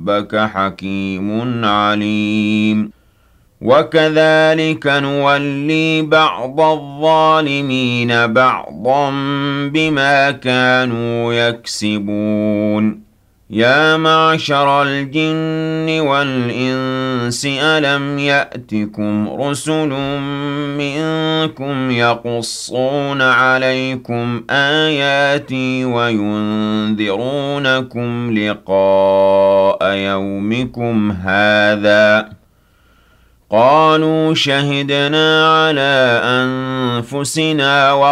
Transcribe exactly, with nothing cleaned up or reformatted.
رَبَّكَ حَكِيمٌ عَلِيمٌ وَكَذَلِكَ نُوَلِّي بَعْضَ الظَّالِمِينَ بَعْضًا بِمَا كَانُوا يَكْسِبُونَ يَا مَعْشَرَ الْجِنِّ وَالْإِنسِ أَلَمْ يَأْتِكُمْ رُسُلٌ مِّنكُمْ يَقُصُّونَ عَلَيْكُمْ آيَاتِي وَيُنذِرُونَكُمْ لِقَاءَ يَوْمِكُمْ هَٰذَا ۚ قَالُوا شَهِدْنَا عَلَىٰ أَنفُسِنَا